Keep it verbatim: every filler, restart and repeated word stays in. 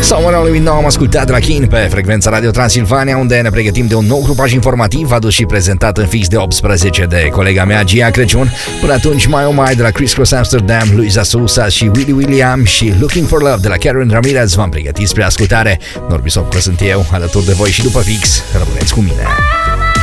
Someone Only We Know am ascultat de la Kin pe frecvența Radio Transilvania, unde ne pregătim de un nou grupaj informativ adus și prezentat în fix de optsprezece de colega mea Gia Crăciun. Până atunci, mai o mai de la Criss Cross Amsterdam, Luisa Sousa și Willy William și Looking for Love de la Karen Ramirez v-am pregătit spre ascultare. Norbi Sopcă sunt eu, alături de voi și după fix. Rămâneți cu mine!